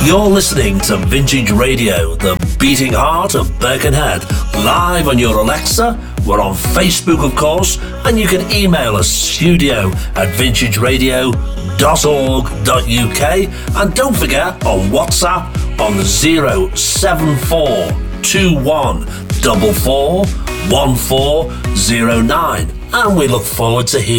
You're listening to Vintage Radio, the beating heart of Birkenhead, live on your Alexa. We're on Facebook, of course, and you can email us studio@vintageradio.org.uk, and don't forget on WhatsApp on 07421441409, and we look forward to hearing